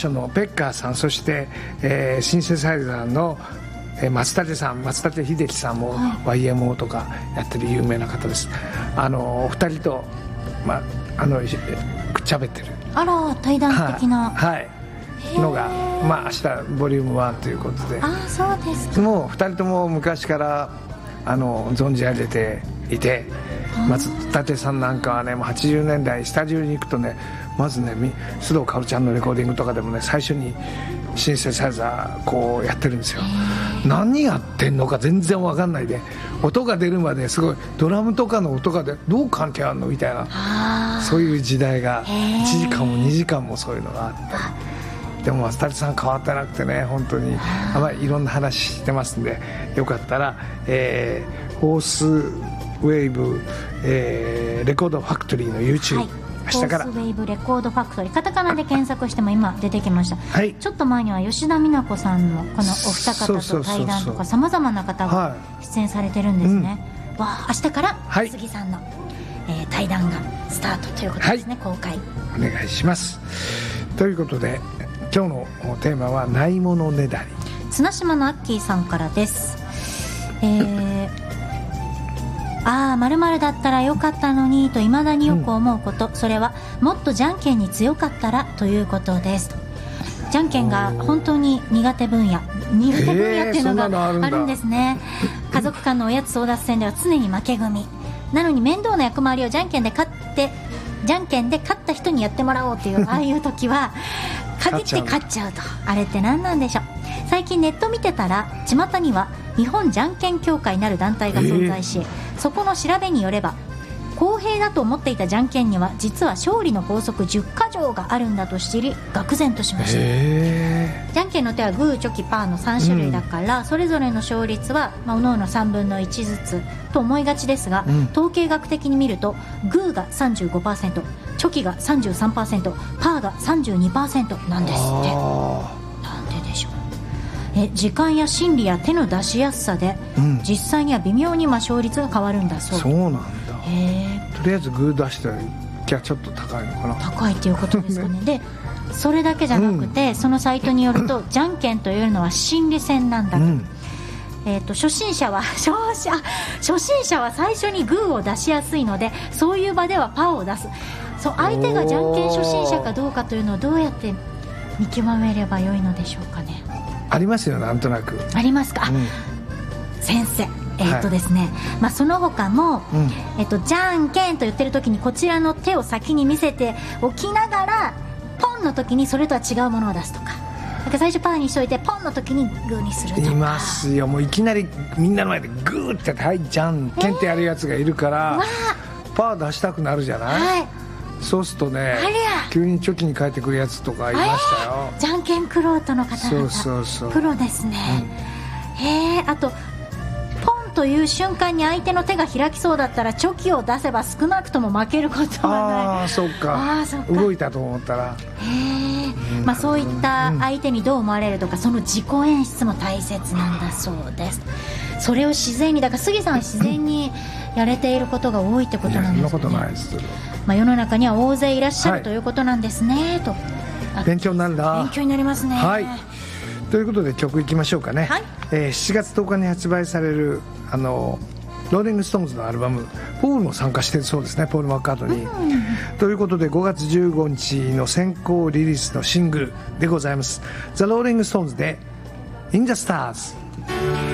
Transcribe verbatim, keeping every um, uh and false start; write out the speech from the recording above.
所のペッカーさん、そして、えー、シンセサイザーの松立さん、松立秀樹さんも ワイエムオー とかやってる有名な方です。あのお二人と、まあ、あのくっちゃべってる、 あら対談的な、 はい、はいのが、まあ、明日ボリュームワンということで、 あそうですか。 もうふたりとも昔からあの存じ上げていて、松立さんなんかはね、もうはちじゅうねんだいスタジオに行くとね、まずね須藤薫ちゃんのレコーディングとかでもね、最初にシンセサイザーこうやってるんですよ。何やってんのか全然分かんないで、音が出るまですごいドラムとかの音がでどう関係あるのみたいな、そういう時代がいちじかんもにじかんもそういうのがあったり。でも松立さん変わってなくてね、本当にあまりいろんな話してますんで、よかったら、えー、ホースウェーブ、えー、レコードファクトリーの YouTube、はい、明日からホースウェーブレコードファクトリー、カタカナで検索しても今出てきました、はい、ちょっと前には吉田美奈子さんのこのお二方と対談とかさまざまな方が出演されてるんですね、はい、わあ明日から杉さんの、はい、えー、対談がスタートということですね、はい、公開お願いします。ということで今日のテーマはないものねだり。 綱島のアッキーさんからです。えー、ああ〇〇だったらよかったのにと未だによく思うこと、うん、それはもっとじゃんけんに強かったらということです。じゃんけんが本当に苦手分野苦手分野っていうのがあるんですね。家族間のおやつ争奪戦では常に負け組なのに、面倒な役回りをじゃんけんで勝ってじゃんけんで勝った人にやってもらおうというああいう時は限って勝っちゃうと、あれって何なんでしょう。最近ネット見てたら巷には日本じゃんけん協会なる団体が存在し、えー、そこの調べによれば公平だと思っていたじゃんけんには実は勝利の法則じゅっかじょうがあるんだと知り愕然としました、えー、じゃんけんの手はグーチョキパーのさん種類だから、うん、それぞれの勝率は、まあ、おのおのさんぶんのいちずつと思いがちですが、うん、統計学的に見るとグーが さんじゅうごパーセント、 チョキが さんじゅうさんパーセント、 パーが さんじゅうにパーセント なんですって。なんででしょう。え時間や心理や手の出しやすさで、うん、実際には微妙にまあ勝率が変わるんだそう。 そうなんだ。へとりあえずグー出してきゃちょっと高いのかな。 高いっていうことですかねでそれだけじゃなくて、うん、そのサイトによるとじゃんけんというのは心理戦なんだと、うんえー、と初心者は初初心者は最初にグーを出しやすいので、そういう場ではパーを出す。そう相手がじゃんけん初心者かどうかというのをどうやって見極めればよいのでしょうかね。 ありますよ、なんとなく。 ありますか、うん、先生えーっとですねはいまあ、その他も、うんえー、とじゃんけんと言ってる時にこちらの手を先に見せておきながらポンの時にそれとは違うものを出すとか、なんか最初パーにしといてポンの時にグーにするとか。 いますよ、もういきなりみんなの前でグーってはいじゃんけんってやるやつがいるから、えー、パー出したくなるじゃない、はい、そうするとね急にチョキに変えてくるやつとかいましたよ。 じゃんけんクロートの方々、 そうそうそうプロですね、うん、へえ。あとという瞬間に相手の手が開きそうだったらチョキを出せば少なくとも負けることはない。 ああそっか、あそっか動いたと思ったら。 へえ、まあ、そういった相手にどう思われるとか、その自己演出も大切なんだそうです。それを自然に、だから杉さんは自然にやれていることが多いってことなんですね。 そんなことないです。 まあ、世の中には大勢いらっしゃる、はい、ということなんですねと。 勉強になるな。 勉強になりますね。 はいということで曲いきましょうかね、はいえー、しちがつとおかに発売されるあのローリングストーンズのアルバム、ポールも参加してるそうですね、ポール・マッカートニー、うん、ということでごがつじゅうごにちの先行リリースのシングルでございます。ザ・ローリングストーンズで In the Stars。